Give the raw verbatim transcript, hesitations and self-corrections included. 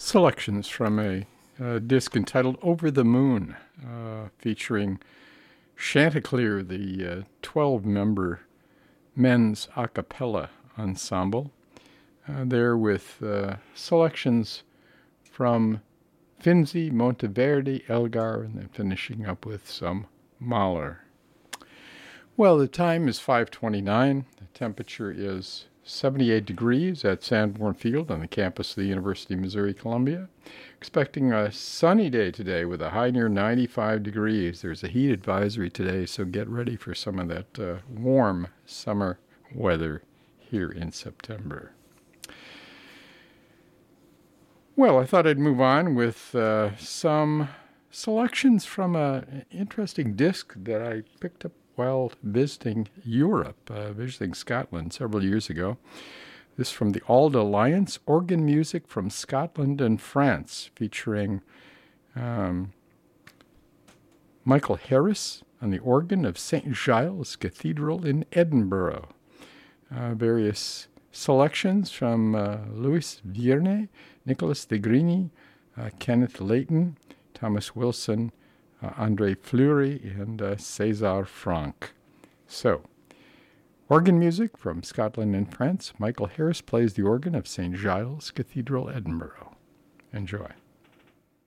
Selections from a, a disc entitled Over the Moon, uh, featuring Chanticleer, the twelve-member uh, men's a cappella ensemble. Uh, there with uh, selections from Finzi, Monteverdi, Elgar, and then finishing up with some Mahler. Well, the time is five twenty-nine. The temperature is seventy-eight degrees at Sanborn Field on the campus of the University of Missouri-Columbia. Expecting a sunny day today with a high near ninety-five degrees. There's a heat advisory today, so get ready for some of that uh, warm summer weather here in September. Well, I thought I'd move on with uh, some selections from an interesting disc that I picked up while visiting Europe, uh, visiting Scotland several years ago. This from the Auld Alliance, Organ Music from Scotland and France, featuring um, Michael Harris on the organ of Saint Giles Cathedral in Edinburgh. Uh, various selections from uh, Louis Vierne, Nicholas de Grigny, uh, Kenneth Layton, Thomas Wilson, uh, Andre Fleury, and uh, César Franck. So, organ music from Scotland and France. Michael Harris plays the organ of Saint Giles Cathedral, Edinburgh. Enjoy.